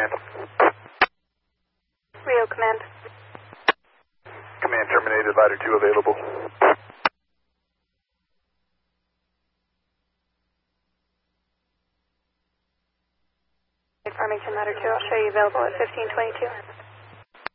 Command. Rio Command. Command terminated, ladder 2 available. Farmington ladder 2, I'll show you available at 1522.